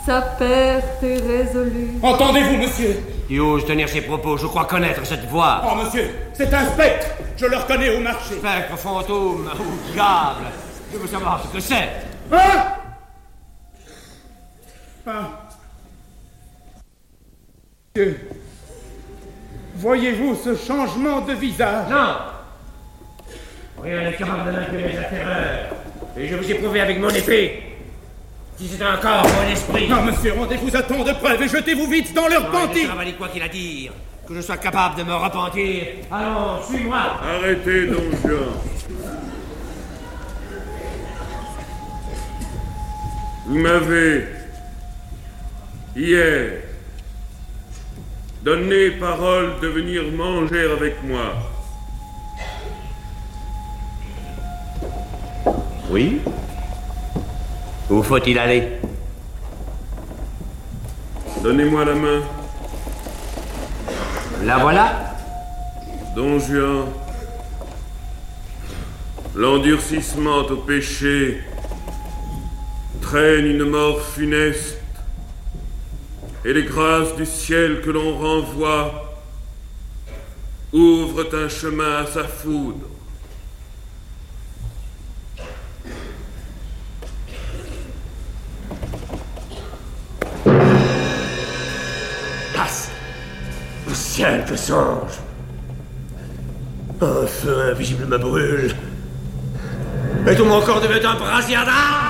Sa perte est résolue. Entendez-vous, monsieur? Il ose tenir ses propos, je crois connaître cette voix. Oh, monsieur, c'est un spectre. Je le reconnais au marché. Spectre, fantôme ou diable. Je veux savoir ce que c'est. Hein? Ah. Monsieur, voyez-vous ce changement de visage? Non. Rien n'est capable de m'inspirer la terreur. Et je vous ai prouvé avec mon épée. Si c'est un corps ou un esprit. Non, monsieur, rendez-vous à tant de preuves et jetez-vous vite dans leur panty. Ça va aller quoi qu'il a dire. Que je sois capable de me repentir. Allons, suis-moi. Arrêtez, Don Juan. Vous m'avez, hier, donné parole de venir manger avec moi. Oui? Où faut-il aller? Donnez-moi la main. La voilà? Don Juan, l'endurcissement au péché traîne une mort funeste, et les grâces du ciel que l'on renvoie ouvrent un chemin à sa foudre. Passe! Au ciel, que songe! Un feu invisible me brûle. Et tout mon corps devient un brasier d'armes!